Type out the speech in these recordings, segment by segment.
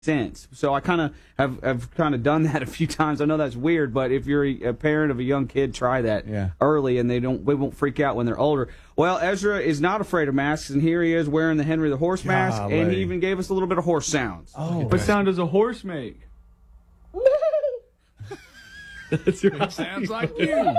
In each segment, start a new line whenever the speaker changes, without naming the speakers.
sense. So I kind of have kind of done that a few times. I know that's weird, but if you're a parent of a young kid, try that early, and they won't freak out when they're older. Well, Ezra is not afraid of masks, and here he is wearing the Henry the Horse mask, and he even gave us a little bit of horse sounds.
Oh, what sound does a horse make? That's right.
It sounds like you.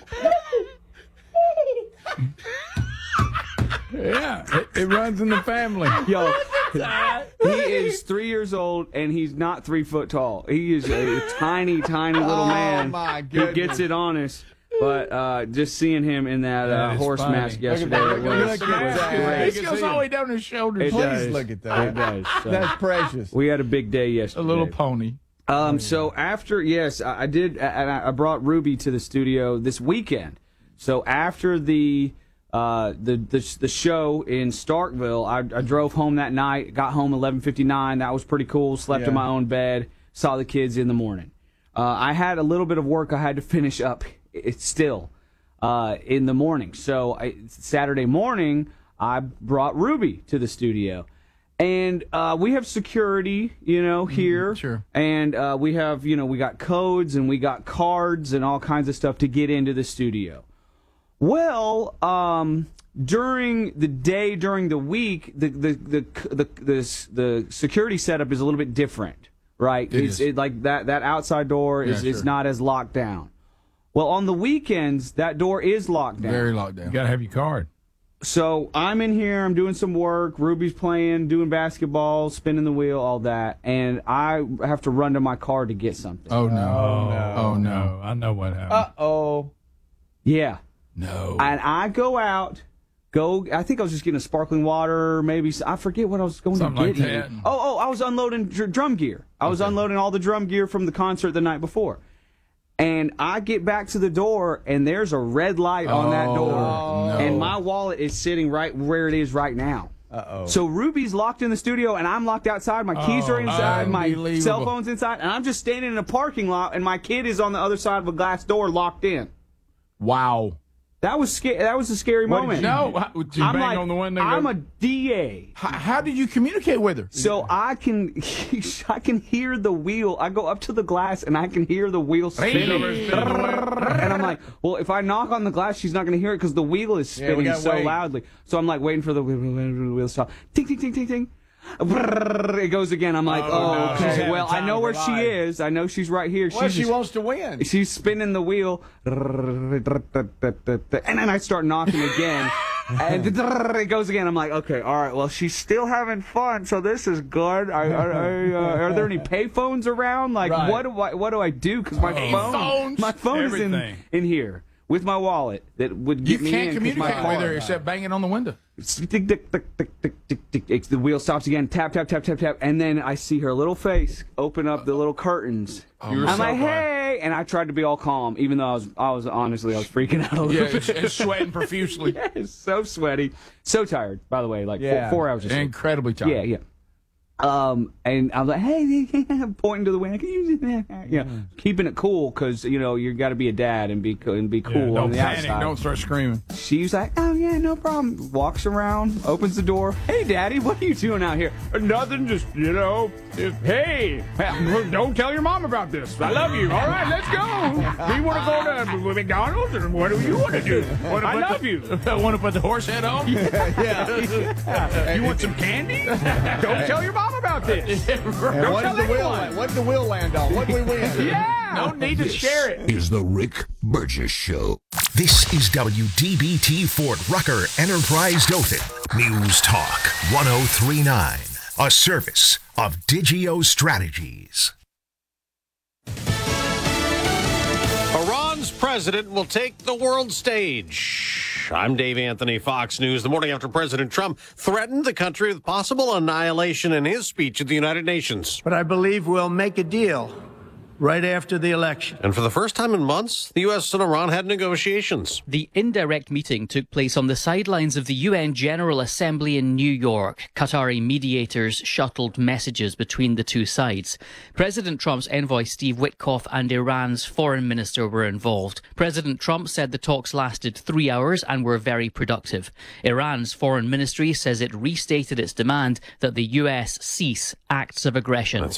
Yeah, it runs in the family.
Yo, he is 3 years old, and he's not 3 foot tall. He is a tiny, tiny little man.
My
He
goodness.
gets it honest. But just seeing him in that horse
funny.
mask yesterday
Look
was
at that.
great.
It goes all the way down his shoulders.
It
Please
does.
look at that.
It does. So,
That's precious.
we had a big day yesterday.
A little pony.
So after, yes, I did, and I brought Ruby to the studio this weekend. So after the show in Starkville, I drove home that night, got home 11:59. That was pretty cool. Slept in my own bed, saw the kids in the morning. I had a little bit of work I had to finish up still in the morning. So Saturday morning, I brought Ruby to the studio. And we have security, here.
Sure.
And we have, we got codes and we got cards and all kinds of stuff to get into the studio. Well, during the day, during the week, the security setup is a little bit different, right? It's like that outside door is not as locked down. Well, on the weekends, that door is locked down.
Very locked down.
You got to have your card.
So I'm in here, I'm doing some work, Ruby's playing, doing basketball, spinning the wheel, all that, and I have to run to my car to get something.
Oh, no.
Oh, no. I know what happened.
Uh-oh.
Yeah.
No.
And I go out, I think I was just getting a sparkling water, maybe, I forget what I was going
Something
to get.
like that.
I was unloading drum gear. I was unloading all the drum gear from the concert the night before. And I get back to the door, and there's a red light on that door.
No.
And my wallet is sitting right where it is right now.
Uh-oh.
So Ruby's locked in the studio, and I'm locked outside. My keys are inside. My
unbelievable.
cell phone's inside. And I'm just standing in a parking lot, and my kid is on the other side of a glass door locked in.
Wow.
That was scary. That was a scary moment.
No. Did you bang on the window?
I'm a DA.
How did you communicate with her?
So I can hear the wheel. I go up to the glass and I can hear the wheel spinning. And I'm like, well, if I knock on the glass, she's not going to hear it because the wheel is spinning so loudly. So I'm like waiting for the wheel to stop. Ting, ting, ting, ting, ting. It goes again. I'm like,
no.
okay. Well, I know where she is. I know she's right here.
She wants to win.
She's spinning the wheel. And then I start knocking again. And it goes again. I'm like, okay, all right. Well, she's still having fun, so this is good. Are there any payphones around? Like, what do I do? Because my phone is in here with my wallet that would get me in.
You can't communicate with her except banging on the window.
Tick, tick, tick, tick, tick, tick, tick. The wheel stops again. Tap, tap, tap, tap, tap. And then I see her little face open up the little curtains. I'm like, hey! And I tried to be all calm, even though I was honestly freaking out a little bit.
And sweating profusely.
Yes, so sweaty, so tired. By the way, like 4 hours of sleep.
Incredibly tired.
Yeah. And I was like, hey, pointing to the window, can you keeping it cool because you got to be a dad and be cool on the
Don't
outside.
panic. Don't start screaming.
She's like, oh yeah, no problem. Walks around, opens the door. Hey, Daddy, what are you doing out here?
Nothing, just, hey, don't tell your mom about this. I love you. All right, let's go. We want to go to McDonald's, or what do you want to do? I love you.
Want to put the horse head on?
Yeah. You want some candy? Don't tell your mom about this. Don't tell anyone.
What did the wheel land on? What did we win?
Yeah. No need to share it.
Is the Rick Burgess Show. This is WDBT Fort Rucker Enterprise Dothan. News Talk 1039. A service of Digio Strategies.
Iran's president will take the world stage. I'm Dave Anthony, Fox News. The morning after President Trump threatened the country with possible annihilation in his speech at the United Nations.
But I believe we'll make a deal right after the election.
And for the first time in months, the U.S. and Iran had negotiations.
The indirect meeting took place on the sidelines of the UN General Assembly in New York. Qatari mediators shuttled messages between the two sides. President Trump's envoy Steve Witkoff and Iran's foreign minister were involved. President Trump said the talks lasted 3 hours and were very productive. Iran's foreign ministry says it restated its demand that the U.S. cease acts of aggression.